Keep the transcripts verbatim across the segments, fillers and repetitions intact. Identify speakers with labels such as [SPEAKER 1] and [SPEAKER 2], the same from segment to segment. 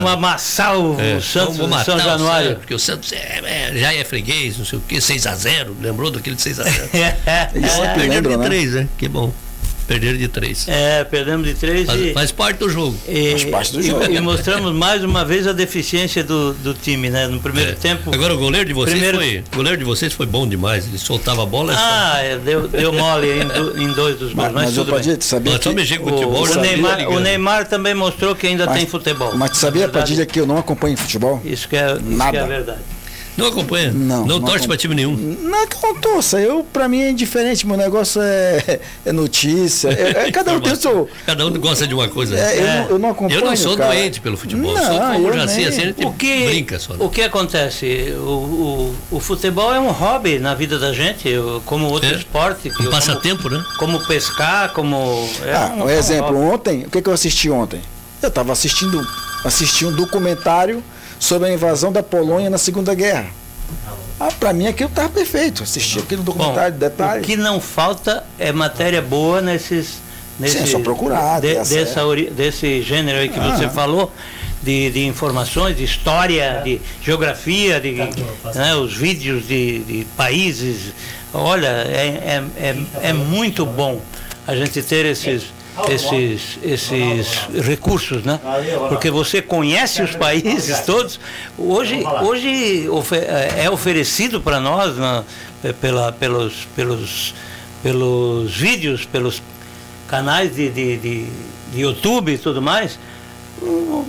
[SPEAKER 1] Vamos amassar o
[SPEAKER 2] É,
[SPEAKER 1] Santos
[SPEAKER 2] vamos
[SPEAKER 1] de São
[SPEAKER 2] matar o
[SPEAKER 1] Januário.
[SPEAKER 2] Santos, porque o Santos é, é, já é freguês, não sei o que, seis a zero, lembrou daquele seis a zero?
[SPEAKER 3] Eles sempre
[SPEAKER 2] Perderam
[SPEAKER 3] lembram,
[SPEAKER 2] de
[SPEAKER 3] né?
[SPEAKER 2] três, né? Que bom. Perderam de três.
[SPEAKER 1] É, perdemos de três
[SPEAKER 2] Faz,
[SPEAKER 1] e,
[SPEAKER 2] faz parte do jogo.
[SPEAKER 1] e,
[SPEAKER 3] Faz parte do
[SPEAKER 1] e-
[SPEAKER 3] jogo.
[SPEAKER 1] e mostramos mais uma vez a deficiência do, do time, né? No primeiro
[SPEAKER 2] É.
[SPEAKER 1] tempo.
[SPEAKER 2] Agora o goleiro de vocês
[SPEAKER 1] Primeiro-
[SPEAKER 2] foi. O goleiro de vocês foi bom demais. Ele soltava a bola.
[SPEAKER 1] Ah, é, deu, deu mole em, do- em dois dos gols,
[SPEAKER 3] Mas,
[SPEAKER 1] mas,
[SPEAKER 3] mas eu
[SPEAKER 1] tudo bem.
[SPEAKER 3] Padilha, tu sabia
[SPEAKER 2] Mas só
[SPEAKER 3] que...
[SPEAKER 2] mexer com
[SPEAKER 1] O,
[SPEAKER 2] futebol,
[SPEAKER 1] o
[SPEAKER 2] já
[SPEAKER 1] Neymar,
[SPEAKER 2] liga.
[SPEAKER 1] o Neymar também mostrou que ainda
[SPEAKER 3] Mas-
[SPEAKER 1] tem futebol.
[SPEAKER 3] Mas tu sabia,
[SPEAKER 1] Na verdade,
[SPEAKER 3] Padilha, que eu não acompanho futebol?
[SPEAKER 1] Isso que é, isso
[SPEAKER 3] Nada.
[SPEAKER 1] que é a verdade.
[SPEAKER 2] Não acompanha?
[SPEAKER 3] Não,
[SPEAKER 2] Não,
[SPEAKER 3] não
[SPEAKER 2] torce
[SPEAKER 3] acompanho.
[SPEAKER 2] pra time nenhum.
[SPEAKER 3] Não é que eu não torça, eu, pra mim é indiferente, meu negócio é, é notícia, é, é- cada um tem o seu...
[SPEAKER 2] Cada um gosta de uma coisa.
[SPEAKER 3] É, eu,
[SPEAKER 1] É.
[SPEAKER 3] não, eu não acompanho,
[SPEAKER 2] Eu não sou
[SPEAKER 3] cara.
[SPEAKER 2] doente pelo futebol.
[SPEAKER 3] Não,
[SPEAKER 2] sou como
[SPEAKER 3] eu
[SPEAKER 2] o Jaci,
[SPEAKER 3] nem.
[SPEAKER 2] assim, a gente
[SPEAKER 1] O que,
[SPEAKER 2] brinca só. Né?
[SPEAKER 1] o que acontece? O, o, o futebol é um hobby na vida da gente, eu- como outro
[SPEAKER 2] É.
[SPEAKER 1] esporte. que
[SPEAKER 2] Um
[SPEAKER 1] eu-
[SPEAKER 2] passatempo, né?
[SPEAKER 1] Como, como pescar, como. é
[SPEAKER 3] Ah,
[SPEAKER 1] um-
[SPEAKER 3] um
[SPEAKER 1] é um
[SPEAKER 3] exemplo,
[SPEAKER 1] hobby.
[SPEAKER 3] ontem, o que, que eu assisti ontem? Eu estava assistindo, assisti um documentário sobre a invasão da Polônia na Segunda Guerra. Ah, pra mim aquilo estava perfeito, assisti aquele documentário de
[SPEAKER 1] Bom,
[SPEAKER 3] detalhe.
[SPEAKER 1] o que não falta é matéria boa nesses. nesse,
[SPEAKER 3] é só procurar,
[SPEAKER 1] de-
[SPEAKER 3] ter acesso.
[SPEAKER 1] dessa, ori- desse gênero aí que
[SPEAKER 3] Ah.
[SPEAKER 1] você falou. De, de informações, de história, de geografia, de né, os vídeos de, de países. Olha, é, é, é, é muito bom a gente ter esses, esses, esses recursos, né? Porque você conhece os países todos. Hoje, hoje ofe- é oferecido para nós na- pela, pelos, pelos, pelos vídeos, pelos canais de, de, de, de YouTube e tudo mais, um,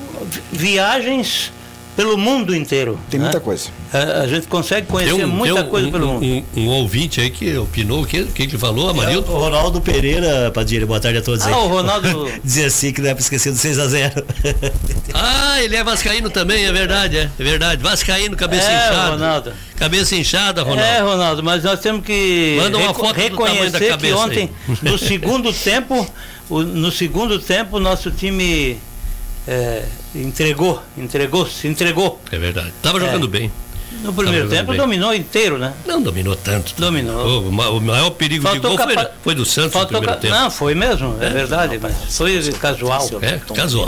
[SPEAKER 1] viagens pelo mundo inteiro.
[SPEAKER 3] Tem
[SPEAKER 1] né?
[SPEAKER 3] muita coisa.
[SPEAKER 1] A, a gente consegue conhecer
[SPEAKER 2] Tem um-
[SPEAKER 1] muita
[SPEAKER 2] tem um-
[SPEAKER 1] coisa pelo
[SPEAKER 2] um,
[SPEAKER 1] mundo.
[SPEAKER 2] Um, um ouvinte aí que opinou, o que, que ele falou, Amarildo?
[SPEAKER 4] O Ronaldo Pereira, Padilha, boa tarde a todos aí.
[SPEAKER 1] Ah, o Ronaldo.
[SPEAKER 4] Dizia assim que não é para esquecer do seis a zero.
[SPEAKER 2] Ah, ele é vascaíno também, é verdade, é, é verdade. Vascaíno, cabeça
[SPEAKER 1] É,
[SPEAKER 2] inchada.
[SPEAKER 1] Ronaldo.
[SPEAKER 2] Cabeça inchada, Ronaldo.
[SPEAKER 1] É, Ronaldo, mas nós temos que
[SPEAKER 2] Manda uma
[SPEAKER 1] reco-
[SPEAKER 2] foto do tamanho da
[SPEAKER 1] reconhecer que
[SPEAKER 2] cabeça
[SPEAKER 1] ontem,
[SPEAKER 2] aí.
[SPEAKER 1] no segundo tempo, o- no segundo tempo, o nosso time é, entregou, entregou, se entregou.
[SPEAKER 2] É verdade. Tava jogando
[SPEAKER 1] É.
[SPEAKER 2] bem.
[SPEAKER 1] No primeiro
[SPEAKER 2] jogando
[SPEAKER 1] tempo
[SPEAKER 2] bem.
[SPEAKER 1] dominou inteiro, né?
[SPEAKER 2] Não dominou tanto.
[SPEAKER 1] Dominou.
[SPEAKER 2] O, ma- o maior perigo
[SPEAKER 1] Faltou
[SPEAKER 2] de gol foi,
[SPEAKER 1] capa-
[SPEAKER 2] foi do Santos
[SPEAKER 1] Faltou
[SPEAKER 2] no primeiro
[SPEAKER 1] ca-
[SPEAKER 2] tempo.
[SPEAKER 1] Não, foi mesmo, é, verdade, mas foi casual.
[SPEAKER 2] É, casual.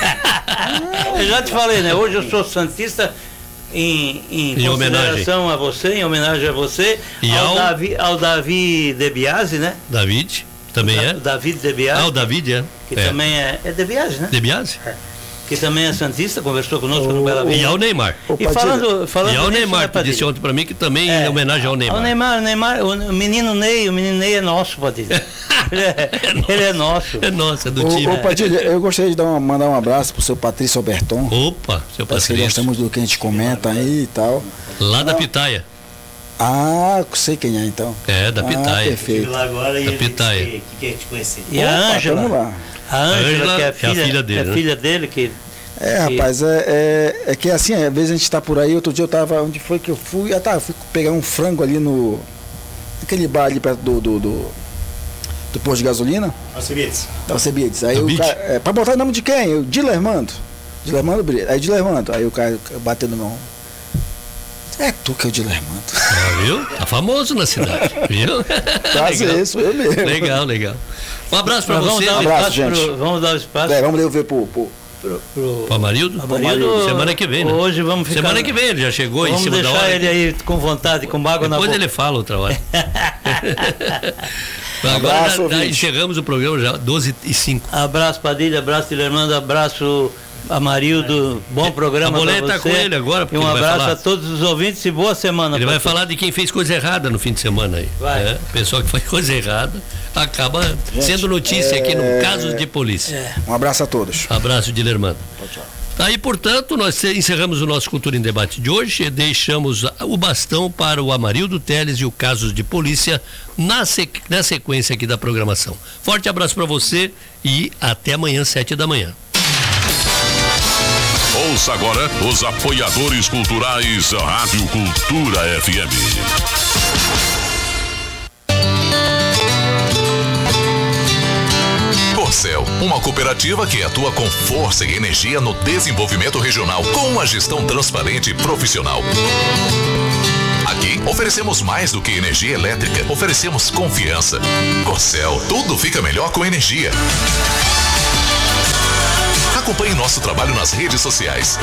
[SPEAKER 1] Eu já te falei, né? Hoje eu sou santista em, em,
[SPEAKER 2] Em
[SPEAKER 1] consideração a você, em homenagem a você,
[SPEAKER 2] E
[SPEAKER 1] ao,
[SPEAKER 2] ao-
[SPEAKER 1] Davi, ao Davi De Biasi, né?
[SPEAKER 2] David, também é.
[SPEAKER 1] Da- David De Biasi,
[SPEAKER 2] Ah, o David é.
[SPEAKER 1] que
[SPEAKER 2] é.
[SPEAKER 1] também é, é De Biasi, né?
[SPEAKER 2] De Biasi?
[SPEAKER 1] Que também é santista, conversou conosco no Bela
[SPEAKER 2] E
[SPEAKER 1] Vista.
[SPEAKER 2] ao Neymar.
[SPEAKER 3] Ô,
[SPEAKER 1] E
[SPEAKER 3] Padilha,
[SPEAKER 1] falando, falando
[SPEAKER 2] E ao
[SPEAKER 1] nisso,
[SPEAKER 2] Neymar,
[SPEAKER 1] né,
[SPEAKER 2] tu
[SPEAKER 1] Padilha?
[SPEAKER 2] disse ontem pra mim que também
[SPEAKER 1] É,
[SPEAKER 2] em homenagem ao Neymar.
[SPEAKER 1] O Neymar, o Neymar, o menino Ney, o menino Ney é nosso, Padilha. Ele é, ele é nosso.
[SPEAKER 2] É nossa, é do
[SPEAKER 3] Ô,
[SPEAKER 2] time.
[SPEAKER 3] ô, Padilha, eu gostaria de dar uma- mandar um abraço pro seu Patrício Alberton.
[SPEAKER 2] Opa, seu
[SPEAKER 3] Parece que
[SPEAKER 2] Patrício.
[SPEAKER 3] gosta muito do que a gente comenta aí e tal.
[SPEAKER 2] Lá da Pitaia.
[SPEAKER 3] Ah, sei quem é então.
[SPEAKER 2] É, da
[SPEAKER 3] Ah,
[SPEAKER 2] Pitaia.
[SPEAKER 3] perfeito.
[SPEAKER 4] lá agora e
[SPEAKER 2] Da
[SPEAKER 4] ele disse
[SPEAKER 2] Pitaia.
[SPEAKER 4] que, que quer te conhecer.
[SPEAKER 1] E a
[SPEAKER 3] Opa, tamo
[SPEAKER 1] Ângela,
[SPEAKER 3] lá.
[SPEAKER 1] a Ângela,
[SPEAKER 2] Ângela
[SPEAKER 1] que é a
[SPEAKER 2] é a
[SPEAKER 1] filha,
[SPEAKER 2] filha dele,
[SPEAKER 1] é
[SPEAKER 2] né?
[SPEAKER 1] filha dele, que
[SPEAKER 3] É, rapaz, é, é, é que assim, às vezes a gente tá por aí, outro dia eu tava, onde foi que eu fui? Ah tá, eu fui pegar um frango ali no, aquele bar ali perto do, do, do, do posto de gasolina,
[SPEAKER 4] Alcebiades.
[SPEAKER 3] da Alcebiades. Aí
[SPEAKER 2] Do
[SPEAKER 3] o
[SPEAKER 2] Beach?
[SPEAKER 3] cara, é, pra botar o nome de quem? O Dilermando. Dilermando Brito. Aí Dilermando, aí o cara bateu no meu ombro. É tu que é o Dilermando.
[SPEAKER 2] Ah, viu? Tá famoso na cidade, viu?
[SPEAKER 3] Prazer,
[SPEAKER 2] Legal.
[SPEAKER 3] isso, eu mesmo.
[SPEAKER 2] Legal, legal. Um abraço pra
[SPEAKER 1] Nós vamos
[SPEAKER 2] você,
[SPEAKER 1] dar um
[SPEAKER 3] abraço,
[SPEAKER 1] espaço
[SPEAKER 3] gente.
[SPEAKER 1] pro, vamos dar um espaço
[SPEAKER 3] É, vamos ler ver pro, pro,
[SPEAKER 1] pro, pro
[SPEAKER 2] pro Amarildo.
[SPEAKER 1] Amarildo.
[SPEAKER 2] Semana que vem, né?
[SPEAKER 1] Hoje vamos ficar.
[SPEAKER 2] Semana que vem, ele já chegou em
[SPEAKER 1] Vamos
[SPEAKER 2] cima da
[SPEAKER 1] deixar
[SPEAKER 2] hora.
[SPEAKER 1] ele aí com vontade, com água na
[SPEAKER 2] Depois
[SPEAKER 1] boca.
[SPEAKER 2] ele fala outra hora. Agora
[SPEAKER 3] Abraço,
[SPEAKER 2] já, já
[SPEAKER 3] ouvinte.
[SPEAKER 2] encerramos o programa já, doze e cinco.
[SPEAKER 1] Abraço Padilha, abraço Dilermando, abraço Amarildo, bom programa
[SPEAKER 2] A mulher
[SPEAKER 1] pra
[SPEAKER 2] tá
[SPEAKER 1] você.
[SPEAKER 2] com ele agora, porque
[SPEAKER 1] E um
[SPEAKER 2] ele vai
[SPEAKER 1] abraço
[SPEAKER 2] falar.
[SPEAKER 1] a todos os ouvintes e boa semana.
[SPEAKER 2] Ele
[SPEAKER 1] pra
[SPEAKER 2] vai
[SPEAKER 1] todos.
[SPEAKER 2] falar de quem fez coisa errada no fim de semana aí.
[SPEAKER 1] Vai.
[SPEAKER 2] É, pessoal que faz coisa errada acaba sendo notícia aqui no Casos de Polícia.
[SPEAKER 3] Um abraço a todos.
[SPEAKER 2] Abraço de Lermando. Aí, portanto, nós encerramos o nosso Cultura em Debate de hoje e deixamos o bastão para o Amarildo Teles e o Casos de Polícia na, sequ... na sequência aqui da programação. Forte abraço para você e até amanhã, sete da manhã.
[SPEAKER 5] Ouça agora os apoiadores culturais da Rádio Cultura F M.
[SPEAKER 6] Corcel, uma cooperativa que atua com força e energia no desenvolvimento regional, com uma gestão transparente e profissional. Aqui oferecemos mais do que energia elétrica, oferecemos confiança. Corcel, tudo fica melhor com energia. Acompanhe nosso trabalho nas redes sociais.